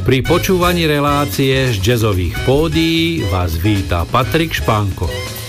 Pri počúvaní relácie z jazzových pódií vás víta Patrik Špánko.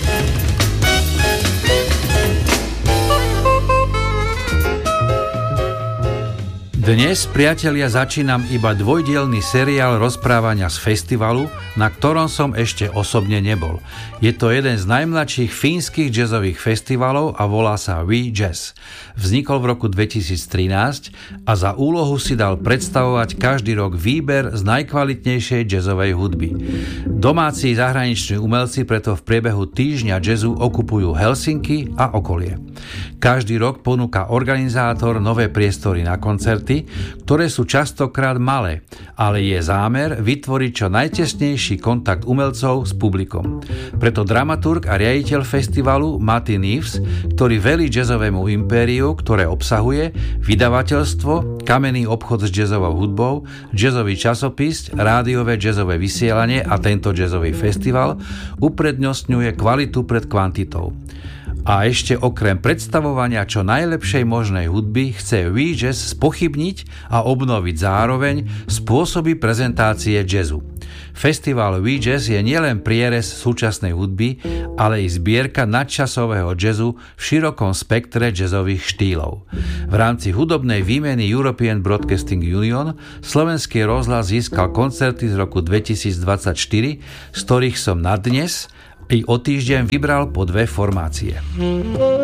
Dnes, priatelia, začínam iba dvojdielny seriál rozprávania z festivalu, na ktorom som ešte osobne nebol. Je to jeden z najmladších fínskych jazzových festivalov a volá sa We Jazz. Vznikol v roku 2013 a za úlohu si dal predstavovať každý rok výber z najkvalitnejšej jazzovej hudby. Domáci zahraniční umelci preto v priebehu týždňa jazzu okupujú Helsinky a okolie. Každý rok ponúka organizátor nové priestory na koncerty, ktoré sú častokrát malé, ale je zámer vytvoriť čo najtesnejší kontakt umelcov s publikom. Preto dramaturg a riaditeľ festivalu Matti Neves, ktorý velí jazzovému impériu, ktoré obsahuje vydavateľstvo, kamenný obchod s jazzovou hudbou, jazzový časopis, rádiové jazzové vysielanie a tento jazzový festival, uprednostňuje kvalitu pred kvantitou. A ešte okrem predstavovania čo najlepšej možnej hudby chce We Jazz spochybniť a obnoviť zároveň spôsoby prezentácie jazzu. Festival We Jazz je nielen prierez súčasnej hudby, ale i zbierka nadčasového jazzu v širokom spektre jazzových štýlov. V rámci hudobnej výmeny European Broadcasting Union Slovenský rozhlas získal koncerty z roku 2024, z ktorých som na dnes i o týždeň vybral po 2 formácie.